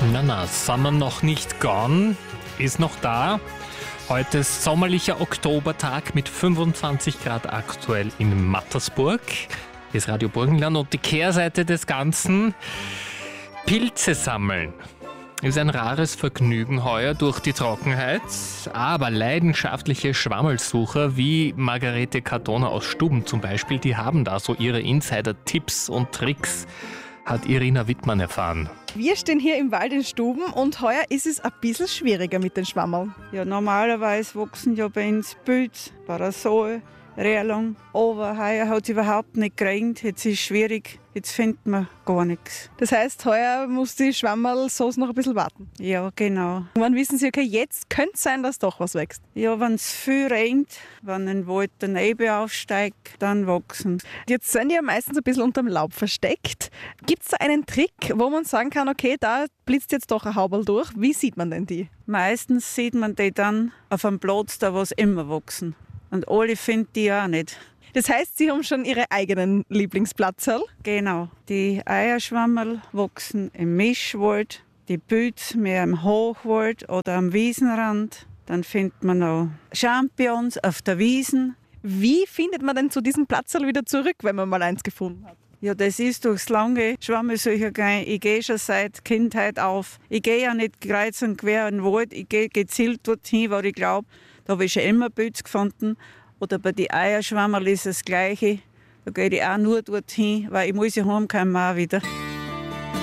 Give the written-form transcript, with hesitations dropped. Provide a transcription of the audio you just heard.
Na, Sommer noch nicht gone, ist noch da. Heute ist sommerlicher Oktobertag mit 25 Grad aktuell in Mattersburg. Hier ist Radio Burgenland und die Kehrseite des Ganzen: Pilze sammeln. Ist ein rares Vergnügen heuer durch die Trockenheit, aber leidenschaftliche Schwammelsucher wie Margarete Cardona aus Stuben zum Beispiel, die haben da so ihre Insider-Tipps und Tricks, hat Irina Wittmann erfahren. Wir stehen hier im Wald in Stuben und heuer ist es ein bisschen schwieriger mit den Schwammeln. Ja, normalerweise wachsen ja bei uns Pilz, Parasol, Rehrlang. Aber heuer hat es überhaupt nicht geregnet. Jetzt ist es schwierig, jetzt findet man gar nichts. Das heißt, heuer muss die Schwammerlsauce noch ein bisschen warten. Ja, genau. Und wann wissen Sie, okay, jetzt könnte es sein, dass doch was wächst? Ja, wenn es viel regnet, wenn ein Wald der Nebel aufsteigt, dann wachsen. Jetzt sind die ja meistens ein bisschen unterm Laub versteckt. Gibt es da einen Trick, wo man sagen kann, okay, da blitzt jetzt doch ein Hauberl durch? Wie sieht man denn die? Meistens sieht man die dann auf einem Platz, da wo sie immer wachsen. Und alle finden die auch nicht. Das heißt, Sie haben schon Ihre eigenen Lieblingsplätze? Genau. Die Eierschwammerl wachsen im Mischwald, die Pilze mehr im Hochwald oder am Wiesenrand. Dann findet man noch Champignons auf der Wiesen. Wie findet man denn zu diesem Platzl wieder zurück, wenn man mal eins gefunden hat? Ja, das ist durchs lange Schwammelsucher gegangen. Ich gehe schon seit Kindheit auf. Ich gehe ja nicht kreuz und quer in den Wald. Ich gehe gezielt dorthin, wo ich glaube, da habe ich schon immer Pilze gefunden. Oder bei den Eierschwammerl ist das Gleiche. Da gehe ich auch nur dorthin, weil ich muss ja heimkommen auch wieder.